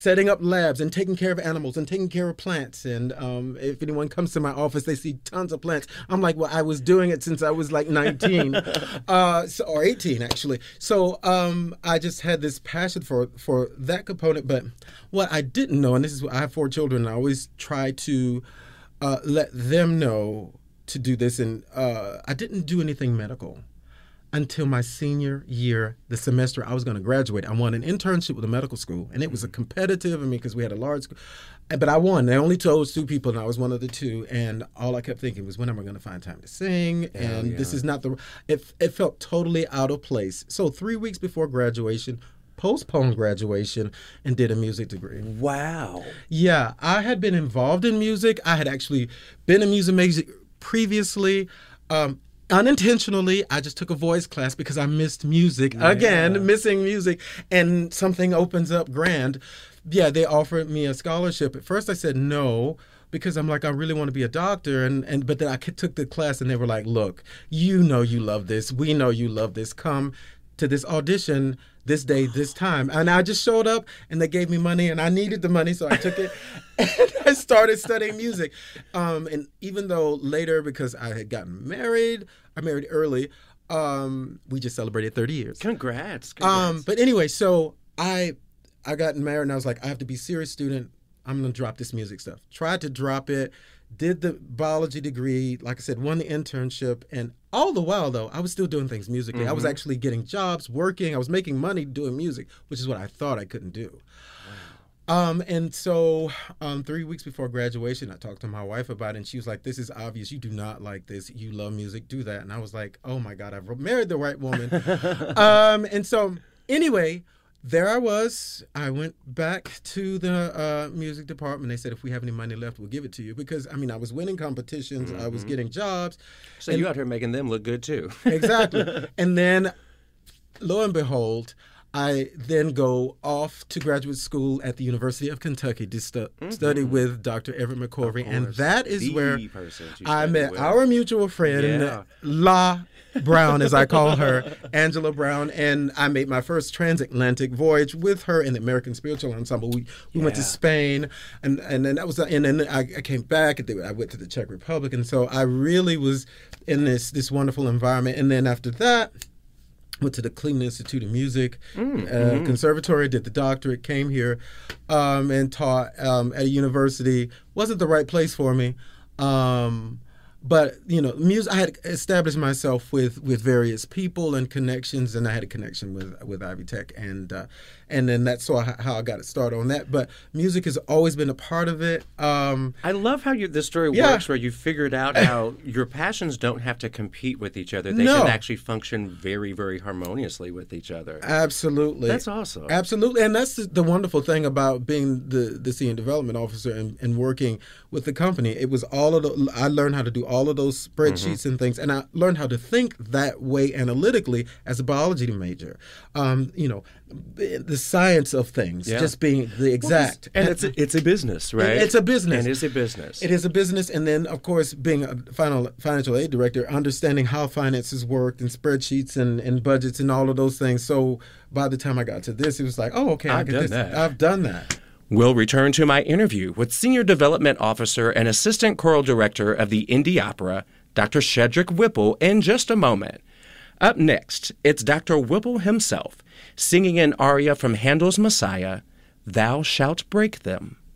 setting up labs and taking care of animals and taking care of plants. And if anyone comes to my office, they see tons of plants. I'm like, well, I was doing it since I was like 19 or 18, actually. So I just had this passion for that component. But what I didn't know, and this is I have 4 children, and I always try to let them know to do this. And I didn't do anything medical until my senior year, the semester I was going to graduate. I won an internship with a medical school, and it was a competitive, because we had a large school, but I won. They only chose 2 people, and I was one of the 2, and all I kept thinking was, when am I going to find time to sing? This is not it felt totally out of place. So 3 weeks before graduation, postponed graduation and did a music degree. Wow. Yeah, I had been involved in music. I had actually been in music previously. Unintentionally, I just took a voice class because I missed music. Yeah. Again, missing music, and something opens up grand. Yeah, they offered me a scholarship. At first I said no, because I'm like, I really want to be a doctor. But then I took the class, and they were like, look, you know you love this. We know you love this. Come to this audition this day, this time. And I just showed up, and they gave me money, and I needed the money, so I took it, and I started studying music. And even though later, because I had gotten married, I married early, we just celebrated 30 years. Congrats. But anyway, so I got married, and I was like, I have to be a serious student. I'm going to drop this music stuff. Tried to drop it, did the biology degree, like I said, won the internship, and all the while, though, I was still doing things musically. Mm-hmm. I was actually getting jobs, working. I was making money doing music, which is what I thought I couldn't do. Wow. And so 3 weeks before graduation, I talked to my wife about it, and she was like, this is obvious. You do not like this. You love music. Do that. And I was like, oh, my God, I've married the right woman. And so anyway, there I was. I went back to the music department. They said, if we have any money left, we'll give it to you. Because, I was winning competitions. Mm-hmm. I was getting jobs. So you out here making them look good, too. Exactly. And then, lo and behold, I then go off to graduate school at the University of Kentucky to study with Dr. Everett McCorvey. And that is where I met our mutual friend, La Brown, as I call her, Angela Brown, and I made my first transatlantic voyage with her in the American Spiritual Ensemble. We went to Spain, and then that was, and then I came back. I went to the Czech Republic, and so I really was in this wonderful environment. And then after that, went to the Cleveland Institute of Music, conservatory, did the doctorate, came here, and taught at a university. Wasn't the right place for me. But, music, I had established myself with various people and connections, and I had a connection with Ivy Tech, and then that's how I got it started on that. But music has always been a part of it. I love how this story works, where you figured out how your passions don't have to compete with each other. They can actually function very, very harmoniously with each other. Absolutely. That's awesome. Absolutely. And that's the wonderful thing about being the senior development officer and working with the company. It was I learned how to do all of those spreadsheets and things, and I learned how to think that way analytically as a biology major. The science of things, just being the exact. And it's a business, right? It's a business. And it's a business. It is a business. And then, of course, being a financial aid director, understanding how finances worked and spreadsheets and budgets and all of those things. So by the time I got to this, it was like, oh, okay, I've done that. We'll return to my interview with Senior Development Officer and Assistant Choral Director of the Indy Opera, Dr. Shedrick Whipple, in just a moment. Up next, it's Dr. Whipple himself, singing an aria from Handel's Messiah, Thou Shalt Break Them.